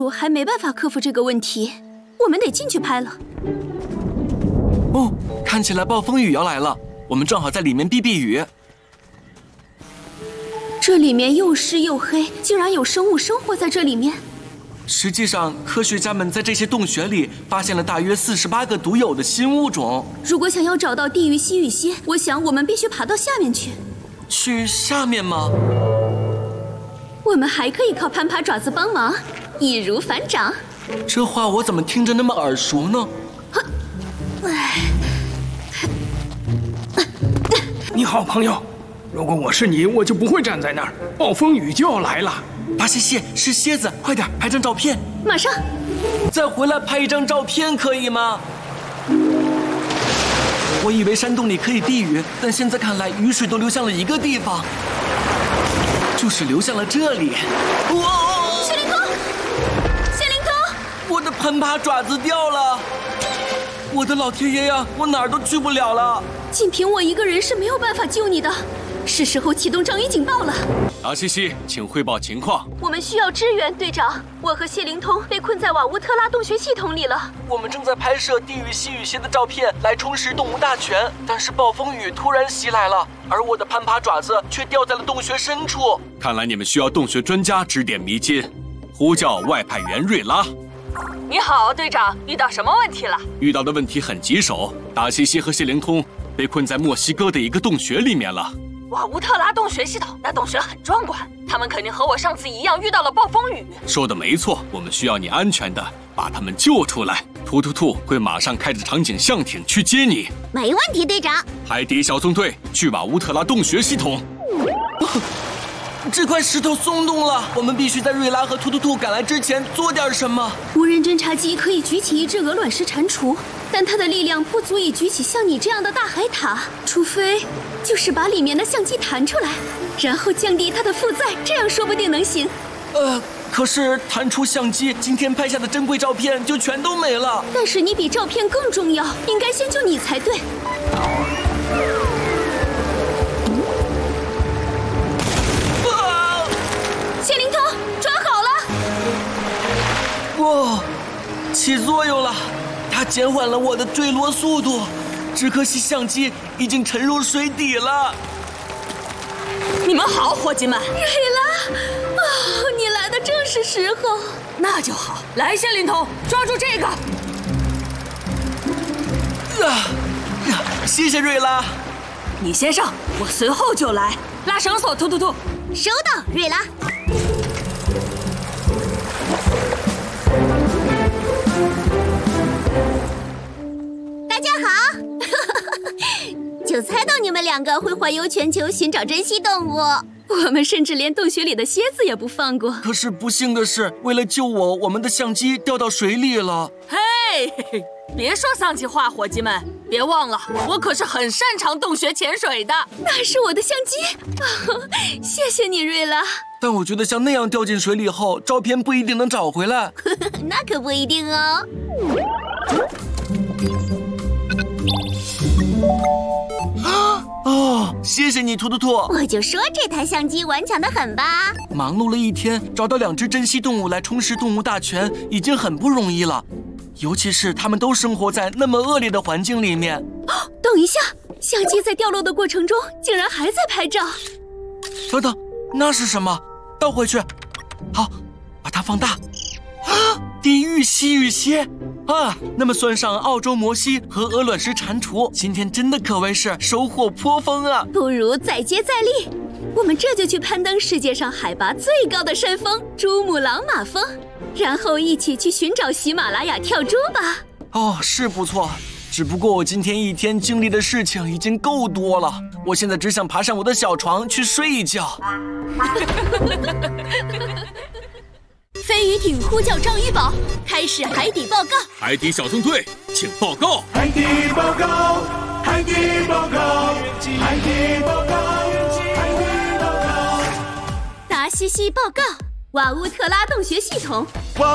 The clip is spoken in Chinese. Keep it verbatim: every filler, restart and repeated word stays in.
我还没办法克服这个问题，我们得进去拍了。 哦，看起来暴风雨要来了，我们正好在里面避避雨。 这里面又湿又黑，竟然有生物生活在这里面。 实际上，科学家们在这些洞穴里发现了大约四十八个独有的新物种。 如果想要找到地狱西雨蝎，我想我们必须爬到下面去。 去下面吗？ 我们还可以靠攀爬爪子帮忙，易如反掌。 这话我怎么听着那么耳熟呢？ 你好，朋友。如果我是你，我就不会站在那儿。暴风雨就要来了。 大蟹蟹是蝎子，快点拍张照片。 马上。 再回来拍一张照片可以吗？我以为山洞里可以避雨，但现在看来雨水都流向了一个地方，就是流向了这里。哇！ 谢灵通，谢灵通， 我的攀爬爪子掉了！我的老天爷呀，我哪儿都去不了了。 仅凭我一个人是没有办法救你的，是时候启动章鱼警报了。 达西西，请汇报情况。 我们需要支援，队长。我和谢灵通被困在瓦乌特拉洞穴系统里了。 我们正在拍摄地狱西雨蝎的照片来充实动物大全，但是暴风雨突然袭来了，而我的攀爬爪子却掉在了洞穴深处。 看来你们需要洞穴专家指点迷津。呼叫外派员瑞拉。 你好，队长，遇到什么问题了？ 遇到的问题很棘手，达西西和谢灵通被困在墨西哥的一个洞穴里面了。 瓦乌特拉洞穴系统，那洞穴很壮观，他们肯定和我上次一样遇到了暴风雨。 说的没错，我们需要你安全的把他们救出来。突突兔会马上开着长颈象艇去接你。 没问题，队长。 海底小纵队去瓦乌特拉洞穴系统。 这块石头松动了，我们必须在瑞拉和突突兔赶来之前做点什么。 无人侦察机可以举起一只鹅卵石蟾蜍，但它的力量不足以举起像你这样的大海獭，除非就是把里面的相机弹出来，然后降低它的负载，这样说不定能行。 呃，可是弹出相机，今天拍下的珍贵照片就全都没了。 但是你比照片更重要，应该先救你才对。谢灵通，抓好了！ 哇，起作用了，它减缓了我的坠落速度，只可惜相机已经沉入水底了。 你们好，伙计们。 瑞拉，哦，你来的正是时候。 那就好，来，谢灵通，抓住这个。 啊，谢谢瑞拉。 你先上，我随后就来。拉绳索，突突突。 收到，瑞拉。大家好，就猜到你们两个会环游全球寻找珍稀动物。 我们甚至连洞穴里的蝎子也不放过。 可是不幸的是，为了救我，我们的相机掉到水里了。 嘿，别说丧气话，伙计们，别忘了，我可是很擅长洞穴潜水的。 那是我的相机，哦，谢谢你，瑞拉。 但我觉得像那样掉进水里后，照片不一定能找回来。 那可不一定哦。 哦，谢谢你，突突兔。 我就说这台相机顽强得很吧。 忙碌了一天，找到两只珍稀动物来充实动物大全，已经很不容易了。尤其是它们都生活在那么恶劣的环境里面。 哦，等一下，相机在掉落的过程中，竟然还在拍照。 等等，那是什么？倒回去。好，把它放大。啊，地狱西雨蝎啊！那么算上澳洲摩西和鹅卵石蟾蜍，今天真的可谓是收获颇丰啊！ 不如再接再厉，我们这就去攀登世界上海拔最高的山峰珠穆朗玛峰，然后一起去寻找喜马拉雅跳蛛吧。 哦，是不错，只不过我今天一天经历的事情已经够多了，我现在只想爬上我的小床去睡一觉。 飞鱼艇呼叫章鱼堡，开始海底报告。 海底小纵队，请报告。 海底报告，海底报告，海底报告，海底报告。 达西西报告，瓦乌特拉洞穴系统